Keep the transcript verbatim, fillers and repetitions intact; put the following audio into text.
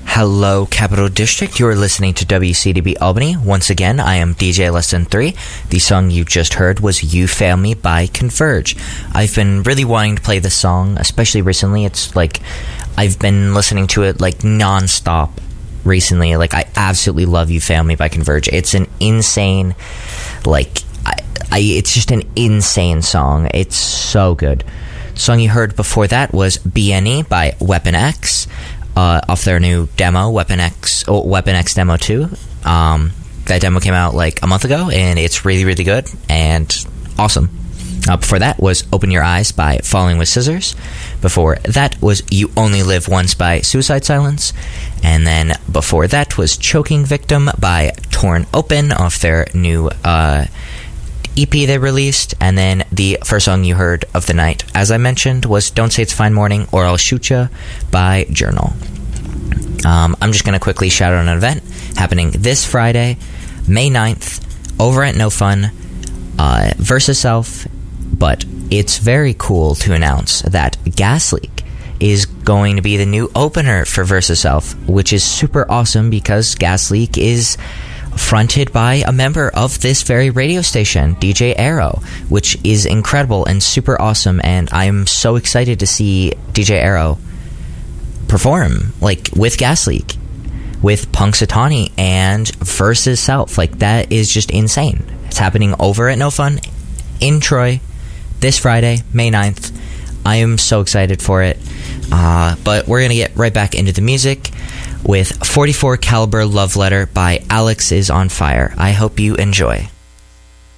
Hello, Capital District. You are listening to W C D B Albany. Once again, I am D J Less Than Three. The song you just heard was You Fail Me by Converge. I've been really wanting to play this song, especially recently. It's like, I've been listening to it like non-stop recently. Like, I absolutely love You Fail Me by Converge. It's an insane, like, I, I, it's just an insane song. It's so good. The song you heard before that was B N E by Weapon X. Uh, off their new demo, Weapon X, oh, Weapon X Demo two. Um, that demo came out like a month ago, and it's really, really good and awesome. Uh, before that was Open Your Eyes by Falling with Scissors. Before that was You Only Live Once by Suicide Silence. And then before that was Choking Victim by Torn Open off their new uh, E P they released. And then the first song you heard of the night, as I mentioned, was Don't Say It's Fine Morning or I'll Shoot Ya by Journal. Um, I'm just going to quickly shout out an event happening this Friday, May ninth, over at No Fun, uh, Versus Self. But it's very cool to announce that Gas Leak is going to be the new opener for Versus Self, which is super awesome because Gas Leak is fronted by a member of this very radio station, D J Arrow, which is incredible and super awesome, and I'm so excited to see D J Arrow perform, like, with Gas Leak, with Punxsutawney and Versus Self. Like, that is just insane. It's happening over at No Fun in Troy this Friday, May ninth. I am so excited for it. Uh, but we're going to get right back into the music with forty-four Caliber Love Letter by Alex Is On Fire. I hope you enjoy.